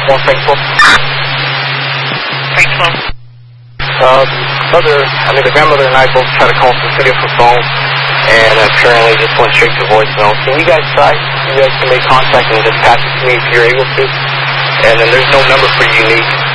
One Frank 12. Frank 12. The grandmother and I both tried to call the city for phone, and apparently just went straight to voicemail. Can you guys try? You guys can make contact and just pass it to me if you're able to. And then there's no number for unique.